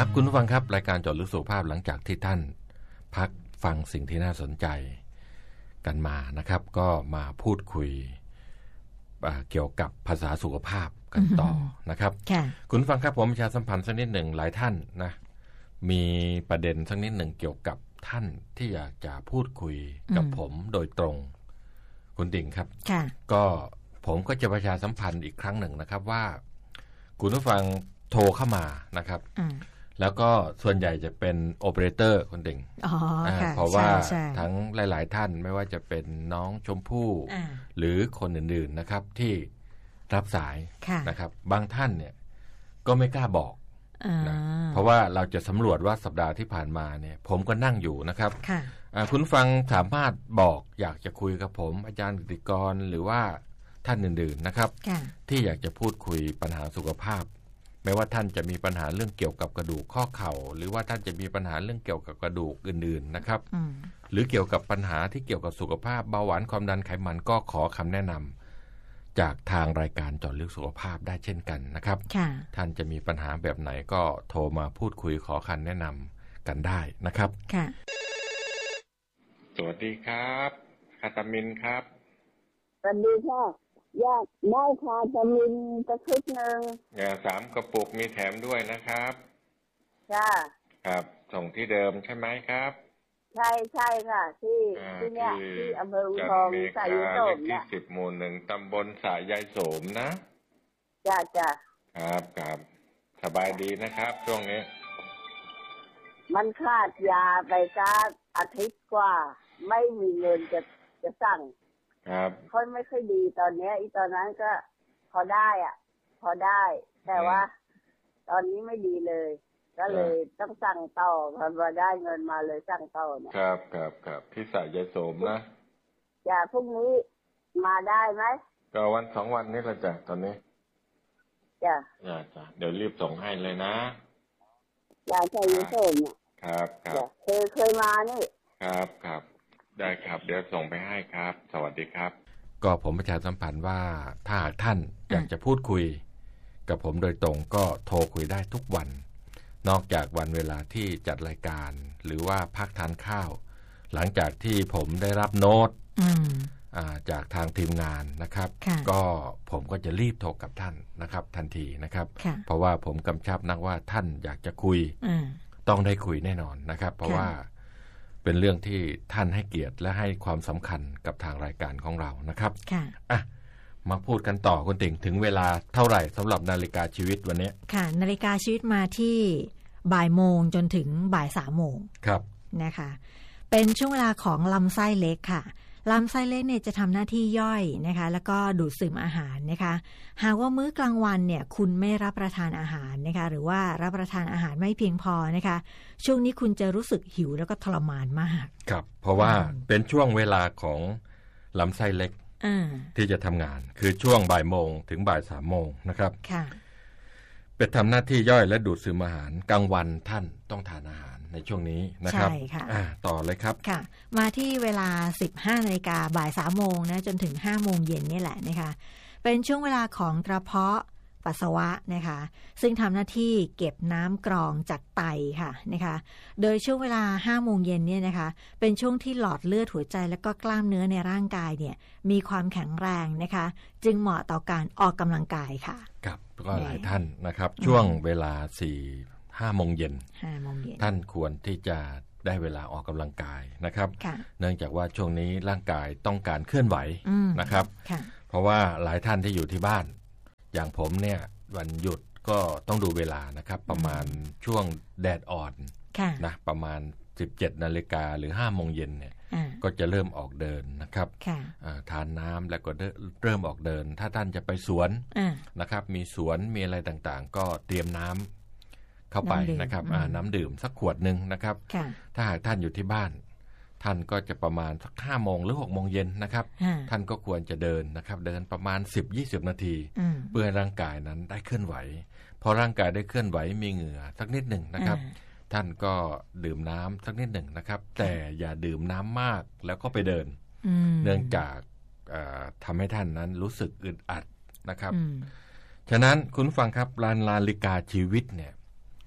ครับคุณผู้ฟังครับรายการเจาะลึกสุขภาพหลังจากที่ท่านพักฟังสิ่งที่น่าสนใจกันมานะครับก็มาพูดคุยเกี่ยวกับภาษาสุขภาพกันต่อนะครับคุณผู้ฟังครับผมประชาสัมพันธ์สักนิดหนึ่งหลายท่านนะมีประเด็นสักนิดหนึ่งเกี่ยวกับท่านที่อยากจะพูดคุยกับผมโดยตรงคุณดิ่งครับก็ผมก็จะประชาสัมพันธ์อีกครั้งหนึ่งนะครับว่าคุณผู้ฟังโทรเข้ามานะครับแล้วก็ส่วนใหญ่จะเป็นโอเปอเรเตอร์คนดิ่งเพราะว่าทั้งหลายๆท่านไม่ว่าจะเป็นน้องชมพู่หรือคนอื่นๆนะครับที่รับสายนะครับบางท่านเนี่ยก็ไม่กล้าบอกนะเพราะว่าเราจะสำรวจว่าสัปดาห์ที่ผ่านมาเนี่ยผมก็นั่งอยู่นะครับคุณฟังสามารถบอกอยากจะคุยกับผมอาจารย์กฤติกรหรือว่าท่านอื่นๆนะครับที่อยากจะพูดคุยปัญหาสุขภาพไม่ว่าท่านจะมีปัญหาเรื่องเกี่ยวกับกระดูกข้อเข่าหรือว่าท่านจะมีปัญหาเรื่องเกี่ยวกับกระดูกอื่นๆนะครับหรือเกี่ยวกับปัญหาที่เกี่ยวกับสุขภาพเบาหวานความดันไขมันก็ขอคำแนะนำจากทางรายการเจาะลึกสุขภาพได้เช่นกันนะครับท่านจะมีปัญหาแบบไหนก็โทรมาพูดคุยขอคำแนะนำกันได้นะครับสวัสดีครับคาตามินครับสวัสดีค่ะอยากได้คาตามินกระชุดหนึ่ง 3 กระปุกมีแถมด้วยนะครับครับส่งที่เดิมใช่ไหมครับใช่ค่ะที่เนี่ยที่อำเภออุทองสายโสมเนี่ยที่10 หมู่ 1ตำบลสายยายโสมนะจ้าครับสบายดีนะครับช่วงนี้มันขาดยาไปสักอาทิตย์กว่าไม่มีเงินจะสั่งครับค่อยไม่ค่อยดีตอนนี้ตอนนั้นก็พอได้แต่ว่าตอนนี้ไม่ดีเลยก็เลยต้องสั่งต่อพอได้เงินมาเลยสั่งต่อเนี่ยครับที่สายยายโสมนะอย่าพรุ่งนี้มาได้ไหมก็วัน2 วันนี้ละจ้ะตอนนี้จ้ะเดี๋ยวรีบส่งให้เลยนะอย่าใช้ยายโสมเนี่ยครับเคยมานี่ครับได้ครับเดี๋ยวส่งไปให้ครับสวัสดีครับก็ผมประชาสัมพันธ์ว่าถ้าท่านอยากจะพูดคุยกับผมโดยตรงก็โทรคุยได้ทุกวันนอกจากวันเวลาที่จัดรายการหรือว่าพักทานข้าวหลังจากที่ผมได้รับโน้ตจากทางทีมงานนะครับก็ผมก็จะรีบโทรกับท่านนะครับทันทีนะครับเพราะว่าผมกำชับนักว่าท่านอยากจะคุยต้องได้คุยแน่นอนนะครับเพราะว่าเป็นเรื่องที่ท่านให้เกียรติและให้ความสำคัญกับทางรายการของเรานะครับมาพูดกันต่อคุณติ่งถึงเวลาเท่าไหร่สำหรับนาฬิกาชีวิตวันนี้ค่ะนาฬิกาชีวิตมาที่บ่ายโมงจนถึงบ่าย3 โมงครับนะคะเป็นช่วงเวลาของลำไส้เล็กค่ะลำไส้เล็กเนี่ยจะทำหน้าที่ย่อยนะคะแล้วก็ดูดซึมอาหารนะคะหากว่ามื้อกลางวันเนี่ยคุณไม่รับประทานอาหารนะคะหรือว่ารับประทานอาหารไม่เพียงพอนะคะช่วงนี้คุณจะรู้สึกหิวแล้วก็ทรมานมากครับเพราะว่าเป็นช่วงเวลาของลำไส้เล็กที่จะทำงานคือช่วงบ่ายโมงถึงบ่าย3 โมงนะครับค่ะเป็นทำหน้าที่ย่อยและดูดซึมอาหารกลางวันท่านต้องทานอาหารในช่วงนี้นะครับใช่ค่ะต่อเลยครับค่ะมาที่เวลา 15 นาฬิกาบ่าย3 โมงนะจนถึง5 โมงเย็นนี่แหละนะคะเป็นช่วงเวลาของกระเพาะปัสสาวะนะคะซึ่งทำหน้าที่เก็บน้ำกรองจากไตค่ะนะคะโดยช่วงเวลา 5 โมงเย็นเนี่ยนะคะเป็นช่วงที่หลอดเลือดหัวใจและก็กล้ามเนื้อในร่างกายเนี่ยมีความแข็งแรงนะคะจึงเหมาะต่อการออกกำลังกายค่ะครับก็หลายท่านนะครับช่วงเวลา5 โมงเย็นท่านควรที่จะได้เวลาออกกำลังกายนะครับเนื่องจากว่าช่วงนี้ร่างกายต้องการเคลื่อนไหวนะครับเพราะว่าหลายท่านที่อยู่ที่บ้านอย่างผมเนี่ยวันหยุดก็ต้องดูเวลานะครับประมาณช่วงแดดอ่อนนะประมาณ 17 นาฬิกาหรือ 5 โมงเย็นเนี่ยก็จะเริ่มออกเดินนะครับทานน้ำแล้วก็เริ่มออกเดินถ้าท่านจะไปสวนนะครับมีสวนมีอะไรต่างๆก็เตรียมน้ำเข้าไปนะครับน้ำดื่มสักขวดหนึ่งนะครับถ้าหากท่านอยู่ที่บ้านท่านก็จะประมาณสัก5 โมงหรือ6 โมงเย็นนะครับท่านก็ควรจะเดินนะครับเดินประมาณ 10-20 นาทีเพื่อให้ร่างกายนั้นได้เคลื่อนไหวพอร่างกายได้เคลื่อนไหวมีเหงื่อสักนิดหนึ่งนะครับท่านก็ดื่มน้ำสักนิดหนึ่งนะครับแต่อย่าดื่มน้ำมากแล้วก็ไปเดินเนื่องจากทำให้ท่านนั้นรู้สึกอึดอัดนะครับฉะนั้นคุณฟังครับนาฬิกาชีวิตเนี่ย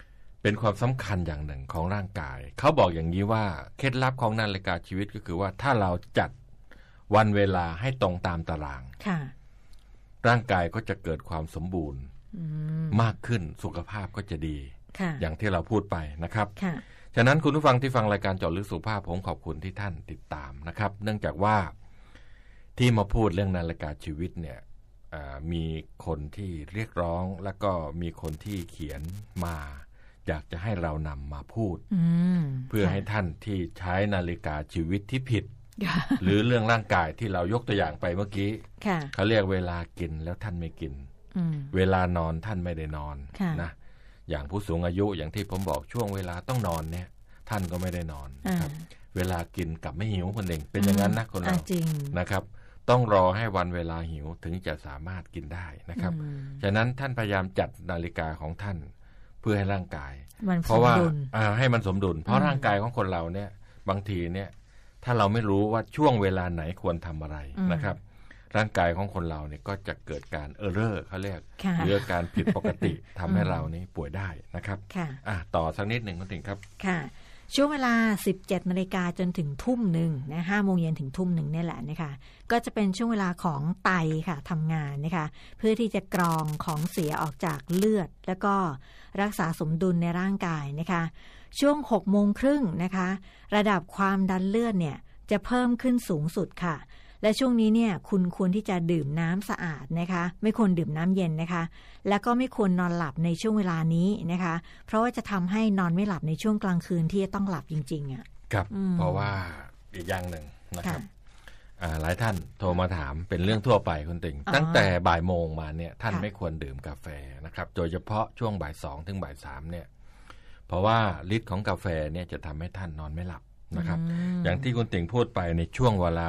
เป็นความสำคัญอย่างหนึ่งของร่างกายเขาบอกอย่างนี้ว่าเคล็ดลับของนาฬิกาชีวิตก็คือว่าถ้าเราจัดวันเวลาให้ตรงตามตารางร่างกายก็จะเกิดความสมบูรณ์มากขึ้นสุขภาพก็จะดีอย่างที่เราพูดไปนะครับฉะนั้นคุณผู้ฟังที่ฟังรายการเจาะลึกสุขภาพผมขอบคุณที่ท่านติดตามนะครับเนื่องจากว่าที่มาพูดเรื่องนาฬิกาชีวิตเนี่ยมีคนที่เรียกร้องแล้วก็มีคนที่เขียนมาอยากจะให้เรานำมาพูดเพื่อให้ท่านที่ใช้นาฬิกาชีวิตที่ผิด หรือเรื่องร่างกายที่เรายกตัวอย่างไปเมื่อกี้เขาเรียกเวลากินแล้วท่านไม่กินเวลานอนท่านไม่ได้นอนนะอย่างผู้สูงอายุอย่างที่ผมบอกช่วงเวลาต้องนอนเนี่ยท่านก็ไม่ได้นอนครับเวลากินกลับไม่หิวคนเองเป็นอย่างนั้นนะคนเรานะครับต้องรอให้วันเวลาหิวถึงจะสามารถกินได้นะครับฉะนั้นท่านพยายามจัดนาฬิกาของท่านเพื่อให้ร่างกายเพราะว่าให้มันสมดุลเพราะร่างกายของคนเราเนี่ยบางทีเนี่ยถ้าเราไม่รู้ว่าช่วงเวลาไหนควรทำอะไรนะครับร่างกายของคนเราเนี่ยก็จะเกิดการเออร์เรอร์เขาเรียกหรือการผิดปกติทำให้เรานี่ป่วยได้นะครับต่อสักนิดหนึ่งคุณติ๋งครับค่ะช่วงเวลา 17 นาฬิกาจนถึงทุ่มหนึ่งนะ5 โมงเย็นถึงทุ่มหนึ่งนี่แหละนะคะก็จะเป็นช่วงเวลาของไตค่ะทำงานนะคะเพื่อที่จะกรองของเสียออกจากเลือดแล้วก็รักษาสมดุลในร่างกายนะคะช่วง 6 โมงครึ่งนะคะระดับความดันเลือดเนี่ยจะเพิ่มขึ้นสูงสุดค่ะและช่วงนี้เนี่ยคุณควรที่จะดื่มน้ำสะอาดนะคะไม่ควรดื่มน้ำเย็นนะคะแล้วก็ไม่ควรนอนหลับในช่วงเวลานี้นะคะเพราะว่าจะทำให้นอนไม่หลับในช่วงกลางคืนที่จะต้องหลับจริงๆอ่ะครับเพราะว่าอีกอย่างหนึ่งนะครับหลายท่านโทรมาถามเป็นเรื่องทั่วไปคุณติ๋งตั้งแต่บ่ายโมงมาเนี่ยท่านไม่ควรดื่มกาแฟนะครับโดยเฉพาะช่วงบ่าย2ถึงบ่าย3เนี่ยเพราะว่าฤทธิ์ของกาแฟเนี่ยจะทำให้ท่านนอนไม่หลับนะครับอย่างที่คุณติ๋งพูดไปในช่วงเวลา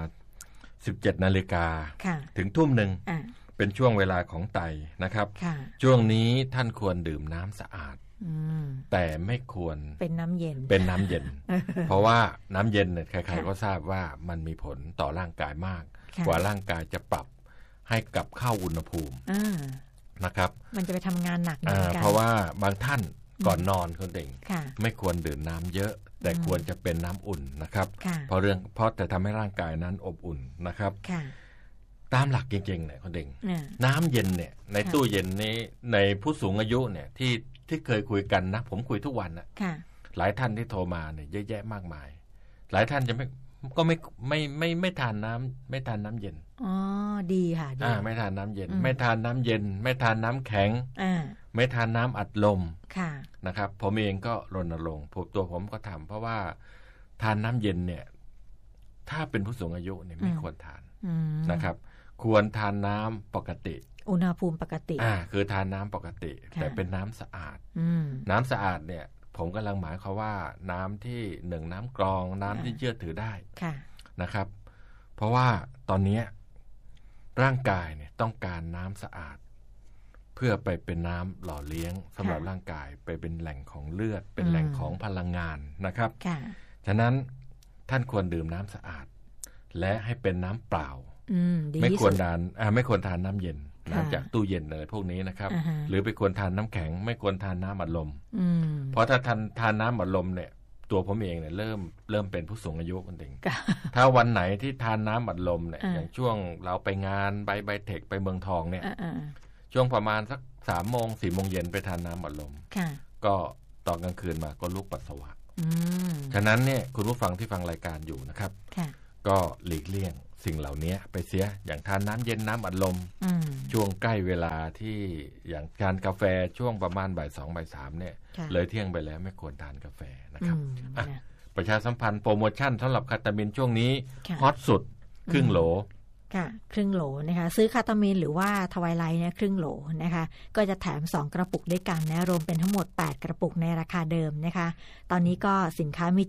17 นาฬิกาถึงทุ่มหนึ่งเป็นช่วงเวลาของไตนะครับช่วงนี้ท่านควรดื่มน้ำสะอาดแต่ไม่ควรเป็นน้ำเย็นเพราะว่าน้ำเย็นเนี่ยใครๆก็ทราบว่ามันมีผลต่อร่างกายมากกว่าร่างกายจะปรับให้กลับเข้าอุณหภูมินะครับมันจะไปทำงานหนักเพราะว่าบางท่านก่อนนอนคนเด็กไม่ควรดื่มน้ำเยอะแต่ควรจะเป็นน้ำอุ่นนะครับเพราะจะทำให้ร่างกายนั้นอบอุ่นนะครับตามหลักจริงๆเนี่ยคนเด็กน้ำเย็นเนี่ยในตู้เย็นนี้ในผู้สูงอายุเนี่ยที่เคยคุยกันนะผมคุยทุกวันนะหลายท่านที่โทรมาเนี่ยเยอะแยะมากมายหลายท่านจะไม่ทานน้ำไม่ทานน้ำเย็นอ๋อดีค่ะดีไม่ทานน้ำเย็นไม่ทานน้ำเย็นไม่ทานน้ำแข็งไม่ทานน้ำอัดลมนะครับผมเองก็รณรงค์ตัวผมก็ทำเพราะว่าทานน้ำเย็นเนี่ยถ้าเป็นผู้สูงอายุเนี่ยไม่ควรทานนะครับควรทานน้ำปกติอุณหภูมิปกติคือทานน้ำปกติแต่เป็นน้ำสะอาดน้ำสะอาดเนี่ยผมกำลังหมายความว่าน้ำที่น้ำกรองน้ำที่เชื่อถือได้นะครับเพราะว่าตอนนี้ร่างกายเนี่ยต้องการน้ำสะอาดเพื่อไปเป็นน้ำหล่อเลี้ยงสำหรับร่างกายไปเป็นแหล่งของเลือดเป็นแหล่งของพลังงานนะครับฉะนั้นท่านควรดื่มน้ำสะอาดและให้เป็นน้ำเปล่าไม่ควรทานน้ำเย็นน้ำจากตู้เย็นอะไรพวกนี้นะครับหรือไปควรทานน้ำแข็งไม่ควรทานน้ำอัดลมเพราะถ้าทานน้ำอัดลมเนี่ยตัวผมเองเนี่ยเริ่มเป็นผู้สูงอายุคนหนึ่งถ้าวันไหนที่ทานน้ำอัดลมเนี่ยอย่างช่วงเราไปงานไบเทคไปเมืองทองเนี่ยช่วงประมาณสัก3 โมง 4 โมงเย็นไปทานน้ำอัดลมก็ตอนกลางคืนมาก็ลุกปัสสาวะฉะนั้นเนี่ยคุณผู้ฟังที่ฟังรายการอยู่นะครับก็หลีกเลี่ยงสิ่งเหล่านี้ไปเสียอย่างทานน้ำเย็นน้ำอัดลมช่วงใกล้เวลาที่อย่างทานกาแฟช่วงประมาณบ่าย2บ่าย3เนี่ยเลยเที่ยงไปแล้วไม่ควรทานกาแฟนะครับประชาสัมพันธ์โปรโมชั่นสำหรับคาตามินช่วงนี้ฮอตสุดครึ่งโหลค่ะครึ่งโหลนะคะซื้อคาตามีนหรือว่าทวายไลท์เนี่ยครึ่งโหลนะคะก็จะแถม2 กระปุกด้วยกันนะรวมเป็นทั้งหมด8 กระปุกในราคาเดิมนะคะตอนนี้ก็สินค้ามี